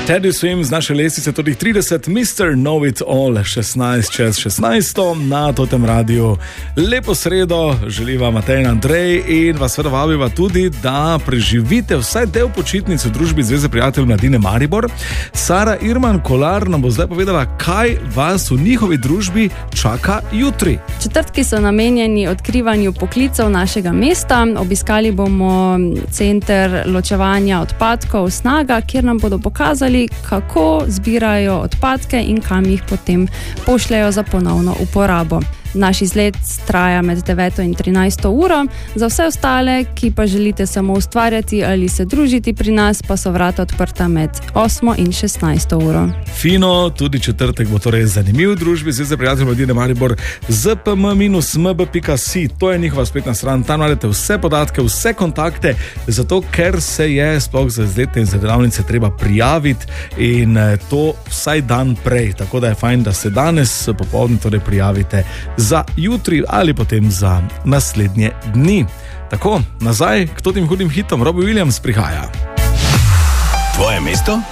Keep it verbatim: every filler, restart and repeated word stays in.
Teddy Swims z naše lestvice, tudi trideset, mister Know It All, šestnajst čez šestnajst na Totem radiju. Lepo sredo, želiva Matej in Andrej in vas seveda vabiva tudi, da preživite vsaj del počitnic v družbi Zveze prijateljev mladine Maribor. Sara Irman Kolar nam bo zdaj povedala, kaj vas v njihovi družbi čaka jutri. Četrtki so namenjeni odkrivanju poklicev našega mesta. Obiskali bomo center ločevanja odpadkov Snaga, kjer nam bodo pokazali, kako zbirajo odpadke in kam jih potem pošljajo za ponovno uporabo. Naš izlet traja med deveto in trinajsto uro. Za vse ostale, ki pa želite samo ustvarjati ali se družiti pri nas, pa so vrata odprta med osmo in šestnajsto uro. Fino, tudi četrtek bo torej zanimiv v družbi Zveze prijateljev mladine Maribor. z p m minus m b pika si, to je njihova spletna stran, tam najdete vse podatke, vse kontakte, zato ker se je sploh za izlete in za delavnice treba prijaviti in to vsaj dan prej, tako da je fajn, da se danes popoldne torej prijavite za jutri ali potem za naslednje dni. Tako, nazaj k tem hudim hitom. Robbie Williams prihaja. Tvoje mesto?